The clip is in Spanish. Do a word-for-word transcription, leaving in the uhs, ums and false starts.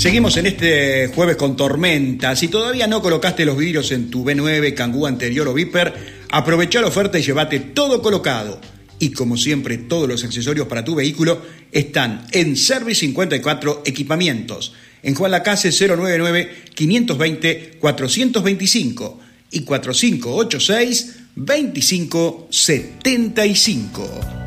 Seguimos en este jueves con tormenta. Si todavía no colocaste los vidrios en tu B nueve, Kangoo anterior o Viper, aprovecha la oferta y llévate todo colocado. Y como siempre, todos los accesorios para tu vehículo están en Service cincuenta y cuatro Equipamientos, en Juan Lacase cero noventa y nueve, quinientos veinte, cuatrocientos veinticinco y cuatro cinco ocho seis, veinticinco setenta y cinco.